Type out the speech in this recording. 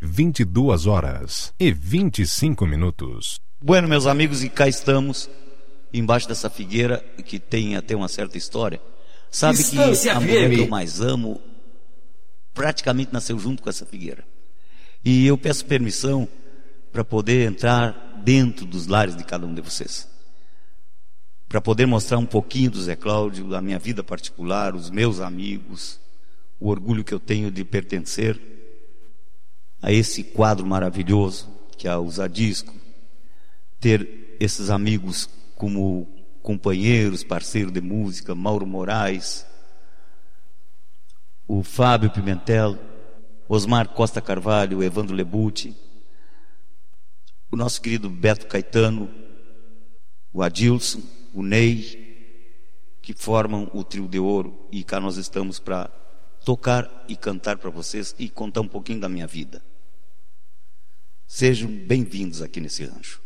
22h25. Bueno, meus amigos, e cá estamos embaixo dessa figueira que tem até uma certa história. Sabe que a mulher que eu mais amo praticamente nasceu junto com essa figueira. E eu peço permissão para poder entrar dentro dos lares de cada um de vocês, para poder mostrar um pouquinho do Zé Cláudio, da minha vida particular, os meus amigos, o orgulho que eu tenho de pertencer a esse quadro maravilhoso que é o Usadisco, ter esses amigos como companheiros, parceiros de música, Mauro Moraes, o Fábio Pimentel, Osmar Costa Carvalho, Evandro Lebucci, o nosso querido Beto Caetano, o Adilson, o Ney, que formam o Trio de Ouro, e cá nós estamos para tocar e cantar para vocês e contar um pouquinho da minha vida. Sejam bem-vindos aqui nesse rancho.